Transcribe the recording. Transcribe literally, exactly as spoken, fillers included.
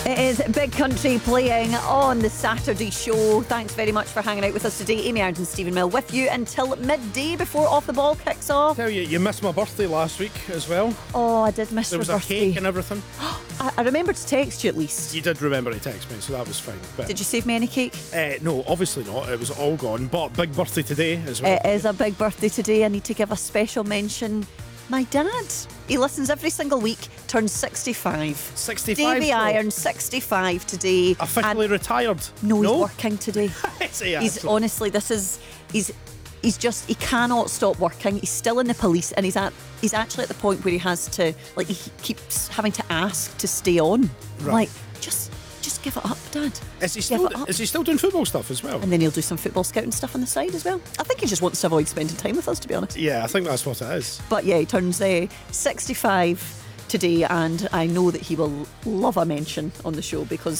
It is Big Country playing on the Saturday show. Thanks very much for hanging out with us today. Amy Irons and Stephen Mill with you until midday before Off the Ball kicks off. Tell you, you missed my birthday last week as well. Oh, I did miss There your was birthday. a cake and everything. I, I remember to text you at least. You did remember to text me, so that was fine. But, Did you save me any cake? uh, no, obviously not. It was all gone. But big birthday today as well. It is a big birthday today. I need to give a special mention. My dad. He listens every single week, turns sixty-five. sixty-five. Davy though. Irons, sixty-five today. Officially And retired. no, he's no? working today. Is he He's actually? honestly, this is, he's, he's just, he cannot stop working. He's still in the police, and he's at, he's actually at the point where he has to, like, he keeps having to ask to stay on. Right. Like, just, just give it up, Dad. Is he Give still? it up. Is he still doing football stuff as well? And then he'll do some football scouting stuff on the side as well. I think he just wants to avoid spending time with us, to be honest. Yeah, I think that's what it is. But yeah, he turns uh, sixty-five today, and I know that he will love a mention on the show because